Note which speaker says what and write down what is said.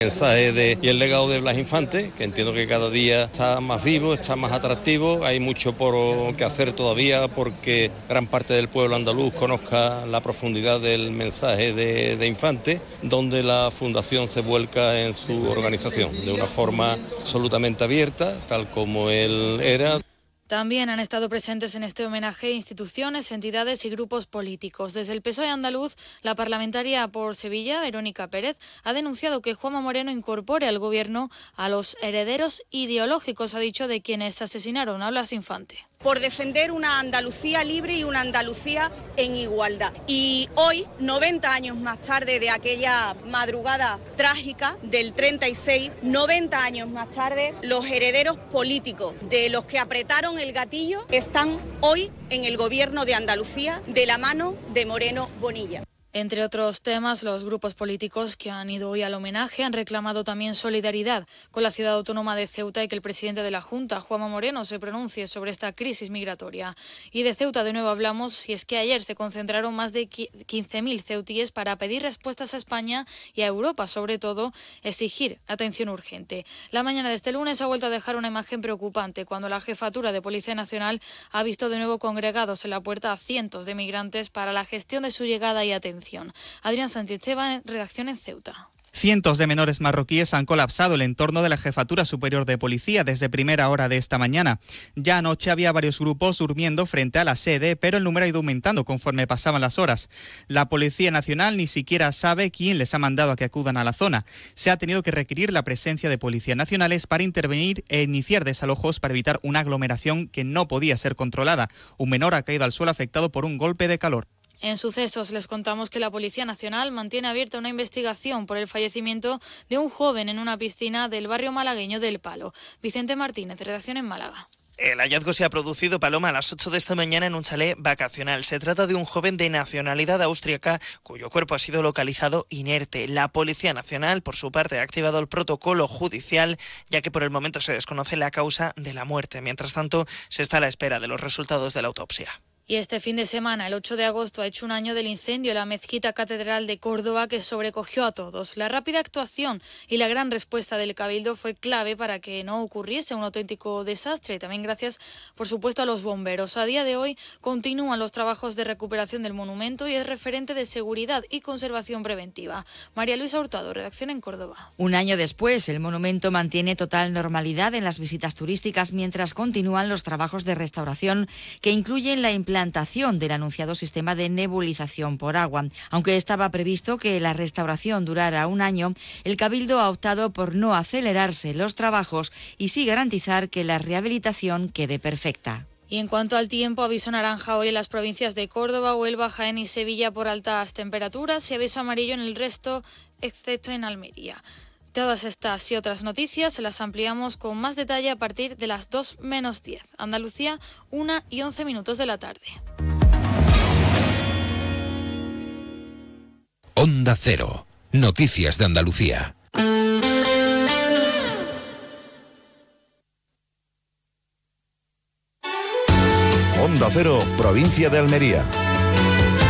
Speaker 1: Y el legado de Blas Infante, que entiendo que cada día está más vivo, está más atractivo, hay mucho por que hacer todavía porque gran parte del pueblo andaluz conozca la profundidad del mensaje de Infante, donde la Fundación se vuelca en su organización de una forma absolutamente abierta, tal como él era.
Speaker 2: También han estado presentes en este homenaje instituciones, entidades y grupos políticos. Desde el PSOE andaluz, la parlamentaria por Sevilla, Verónica Pérez, ha denunciado que Juanma Moreno incorpore al gobierno a los herederos ideológicos, ha dicho, de quienes asesinaron a Blas Infante.
Speaker 3: Por defender una Andalucía libre y una Andalucía en igualdad. Y hoy, 90 años más tarde de aquella madrugada trágica del 36, 90 años más tarde, los herederos políticos de los que apretaron el gatillo están hoy en el gobierno de Andalucía de la mano de Moreno Bonilla.
Speaker 2: Entre otros temas, los grupos políticos que han ido hoy al homenaje han reclamado también solidaridad con la ciudad autónoma de Ceuta y que el presidente de la Junta, Juanma Moreno, se pronuncie sobre esta crisis migratoria. Y de Ceuta de nuevo hablamos, y es que ayer se concentraron más de 15.000 ceutíes para pedir respuestas a España y a Europa, sobre todo exigir atención urgente. La mañana de este lunes ha vuelto a dejar una imagen preocupante cuando la Jefatura de Policía Nacional ha visto de nuevo congregados en la puerta a cientos de migrantes para la gestión de su llegada y atención. Adrián Sánchez Esteban, redacción en Ceuta.
Speaker 4: Cientos de menores marroquíes han colapsado el entorno de la Jefatura Superior de Policía desde primera hora de esta mañana. Ya anoche había varios grupos durmiendo frente a la sede, pero el número ha ido aumentando conforme pasaban las horas. La Policía Nacional ni siquiera sabe quién les ha mandado a que acudan a la zona. Se ha tenido que requerir la presencia de policías nacionales para intervenir e iniciar desalojos para evitar una aglomeración que no podía ser controlada. Un menor ha caído al suelo afectado por un golpe de calor.
Speaker 2: En sucesos les contamos que la Policía Nacional mantiene abierta una investigación por el fallecimiento de un joven en una piscina del barrio malagueño del Palo. Vicente Martínez, redacción en Málaga.
Speaker 5: El hallazgo se ha producido, Paloma, a las 8 de esta mañana en un chalet vacacional. Se trata de un joven de nacionalidad austríaca cuyo cuerpo ha sido localizado inerte. La Policía Nacional, por su parte, ha activado el protocolo judicial, ya que por el momento se desconoce la causa de la muerte. Mientras tanto, se está a la espera de los resultados de la autopsia.
Speaker 2: Y este fin de semana, el 8 de agosto, ha hecho un año del incendio en la mezquita catedral de Córdoba que sobrecogió a todos. La rápida actuación y la gran respuesta del Cabildo fue clave para que no ocurriese un auténtico desastre. También gracias, por supuesto, a los bomberos. A día de hoy continúan los trabajos de recuperación del monumento y es referente de seguridad y conservación preventiva. María Luisa Hurtado, redacción en Córdoba.
Speaker 6: Un año después, el monumento mantiene total normalidad en las visitas turísticas mientras continúan los trabajos de restauración que incluyen la implantación del anunciado sistema de nebulización por agua. Aunque estaba previsto que la restauración durara un año, el Cabildo ha optado por no acelerarse los trabajos y sí garantizar que la rehabilitación quede perfecta.
Speaker 2: Y en cuanto al tiempo, aviso naranja hoy en las provincias de Córdoba, Huelva, Jaén y Sevilla por altas temperaturas y aviso amarillo en el resto, excepto en Almería. Todas estas y otras noticias se las ampliamos con más detalle a partir de las 2 menos 10. Andalucía, 1:11 de la tarde.
Speaker 7: Onda Cero. Noticias de Andalucía.
Speaker 8: Onda Cero, provincia de Almería.